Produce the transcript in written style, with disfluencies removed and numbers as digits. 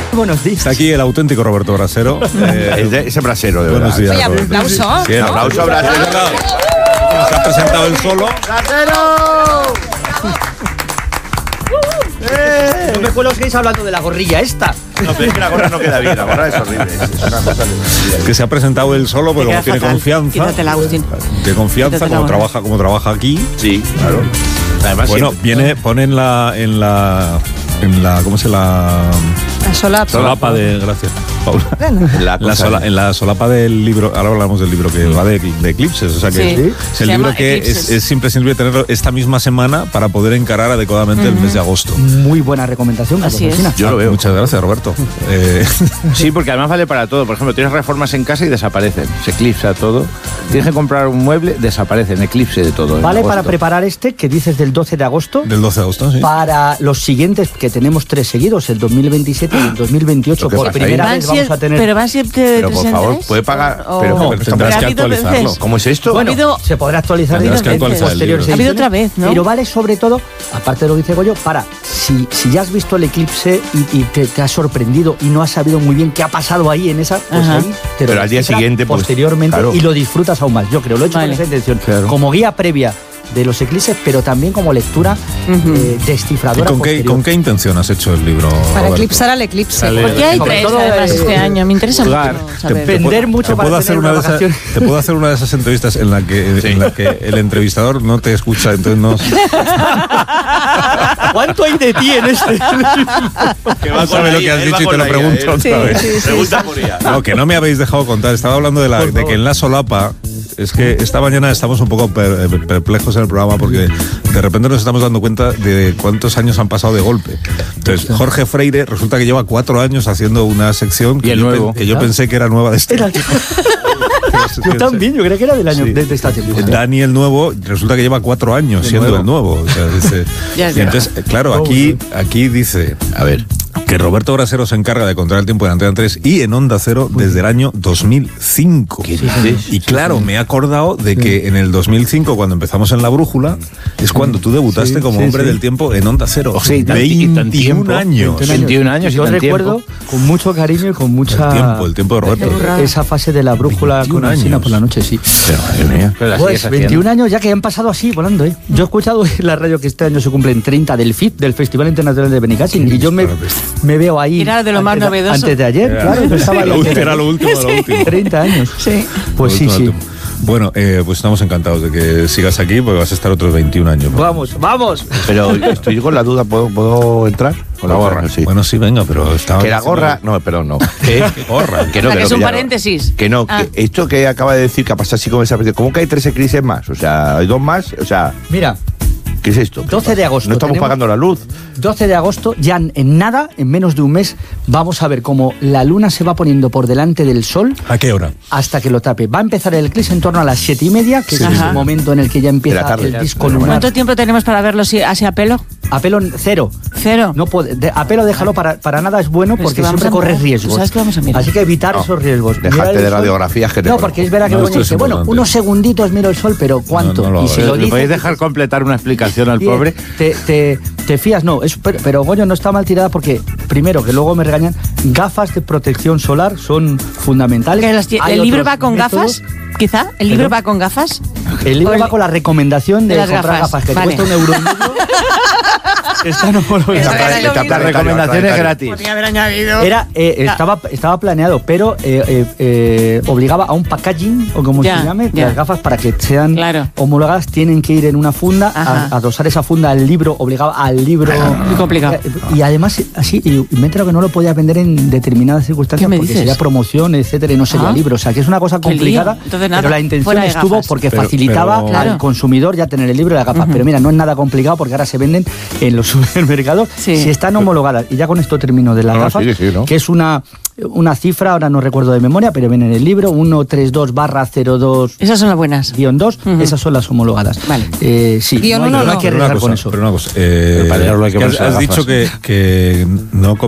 Buenos días. Está aquí el auténtico Roberto Brasero. Ese Brasero, de buenos verdad. días, Oye, Roberto. aplauso. Sí, Aplauso a Brasero. Se ha presentado él solo. No me acuerdo que estáis hablando de la gorrilla esta. No, pero es que la gorra no queda bien, la gorra es horrible. Es una cosa Que se ha presentado él solo, pero como tiene confianza. Quítatela, Agustín. De confianza, Quítatela, como trabaja aquí. Sí, claro. Además, Bueno, pone en la ¿cómo se la solapa de gracias, Paula? En la solapa del libro, ahora hablamos del libro que va de eclipses, o sea que Sí. es el libro que es siempre sirve tenerlo esta misma semana para poder encarar adecuadamente el mes de agosto. Muy buena recomendación. Así es. Yo lo veo. Muchas gracias, Roberto. Sí, porque además vale para todo. Por ejemplo, tienes reformas en casa y desaparecen. Se eclipsa todo. Tienes que comprar un mueble, desaparecen, eclipse de todo. Vale para preparar que dices del 12 de agosto. Del 12 de agosto, sí. Para los siguientes, que tenemos 3 seguidos, el 2027 y el 2028. ¿Qué Por pasa primera ahí? vez vamos a tener... Pero van siempre de Pero por 3 en favor, 3, puede pagar. o- Pero No, tendrás ha que habido actualizarlo. veces. ¿Cómo es esto? Bueno, Ha habido- se podrá actualizar Tendrás en que actualizar el posteriores libro. Ha habido ediciones, otra vez, ¿no? Pero vale sobre todo, aparte de lo que dice Goyo, para si ya has visto el eclipse y te has sorprendido y no has sabido muy bien qué ha pasado ahí en esa, pues Ajá. ahí te lo Pero al día descifra siguiente, pues, posteriormente, claro. y lo disfrutas aún más. Yo creo, lo he hecho Vale. con esa intención, Claro. como guía previa de los eclipses, pero también como lectura ¿Y descifradora con posterior. qué intención has hecho el libro, Para Roberto? eclipsar al eclipse. Dale. Porque hay Sobre 3 todo, además este año. Me interesa jugar. mucho saber. Vender mucho para puedo hacer tener una una de esas, vacación. te puedo hacer una de esas entrevistas en la que el entrevistador no te escucha, entonces no ¿Cuánto hay de ti en este? Que no sabe lo que has dicho y te lo pregunto otra vez. Pregunta por ella. No, que no me habéis dejado contar. Estaba hablando de que en la solapa, es que esta mañana estamos un poco perplejos en el programa porque de repente nos estamos dando cuenta de cuántos años han pasado de golpe. Entonces, Jorge Freire resulta que lleva 4 años haciendo una sección Y el nuevo. que yo pensé que era nueva de este año. Yo también, yo creo que era del año Sí. de esta temporada. Dani el nuevo resulta que lleva 4 años De siendo nuevo. el nuevo. O sea, dice- Ya, y ya. entonces, claro, aquí dice, a ver, que Roberto Brasero se encarga de controlar el tiempo en Antena 3 y en Onda Cero desde el año 2005. ¿Qué dices? Y claro, me he acordado de que en el 2005, cuando empezamos en La Brújula, es cuando tú debutaste Sí, como sí, hombre sí. del tiempo en Onda Cero. O sea, y tan 21 tiempo. años. 21 años y Yo tan recuerdo tiempo. con mucho cariño y con mucha... El tiempo de Roberto. Esa fase de la brújula 21 con Alsina años. por la noche, sí. Pero, madre mía. Pero la Pues sigues haciendo. 21 años ya que han pasado así, volando, ¿eh? Yo he escuchado en la radio que este año se cumplen 30 del FIP, del Festival Internacional de Benicàssim, y yo me veo ahí... Era de lo más antes novedoso. Antes de ayer, claro, yo estaba ahí antes de Era ayer. lo último de lo último. 30 años. Sí. Pues sí, sí. Bueno, pues estamos encantados de que sigas aquí porque vas a estar otros 21 años. Vamos, vamos. Pero estoy con la duda, ¿puedo entrar? Con la gorra, sí. Bueno, sí, venga, pero estaba... Que la gorra... No, perdón, no. ¿Qué gorra? Que no, O sea, que es no, un ya paréntesis. Que no, Ah. que esto que acaba de decir que ha pasado así como esa... ¿Cómo que hay 3 eclipses más? O sea, hay 2 más, o sea... Mira, ¿Qué es esto? 12 de agosto. No estamos tenemos- pagando la luz. 12 de agosto, ya en nada, en menos de un mes, vamos a ver cómo la luna se va poniendo por delante del sol ¿A qué hora? hasta que lo tape. Va a empezar el eclipse en torno a las 7:30, que Sí. es el Ajá. momento en el que ya De empieza la tarde. el disco De la lunar. ¿Cuánto tiempo tenemos para verlo así a pelo? A pelo cero. 0. No puede, a pelo déjalo, para nada es bueno Pero es porque que vamos siempre a corres mirar. riesgos. ¿Tú sabes que vamos a mirar? Así que evitar No, esos riesgos. dejarte Mirar el de sol. radiografías que te No, conozco. porque es verdad que No, luego esto es dice, bueno, importante. unos segunditos miro el sol, pero ¿cuánto? No lo y si hagas. lo ¿Le dice, podéis dejar completar una explicación al Bien, pobre? Te fías, no, pero Goyo no está mal tirada porque, primero, que luego me regañan, gafas de protección solar son fundamentales. Hay ¿El libro otros va con métodos. gafas? ¿Quizá? ¿El libro va con gafas? El libro O va con la recomendación de de las comprar gafas, gafas, que vale. te cuesta €1,5. Están homologadas. Era lo mismo. Recomendaciones gratis. Podría haber añadido. Estaba planeado, pero obligaba a un packaging, o como Ya, se llame, ya. las gafas para que sean Claro. homologadas tienen que ir en una funda, Ajá. a adosar esa funda al libro, obligaba al libro. Muy complicado. Y además, así, y me he enterado que no lo podía vender en determinadas circunstancias ¿Qué me porque dices? sería promoción, etcétera, y no sería Ah. libro. O sea, que es una cosa Qué lío. complicada, Entonces, nada, pero la intención fuera de estuvo gafas. porque Pero- facilitaba pero- al Claro. consumidor ya tener el libro y las gafas. Pero mira, no es nada complicado porque ahora se venden en los supermercados Sí. si están homologadas. Y ya con esto termino de las No, gafas, sí, ¿no? que es una cifra, ahora no recuerdo de memoria, pero viene en el libro, 132/02-2. Esas son las buenas. Ujú. Esas son las homologadas. Vale. Sí, Guión no hay, uno no hay no. que Pero una arriesgar con cosa, eso. pero una cosa. Pero para leerlo hay que que ponerse has las dicho gafas. que no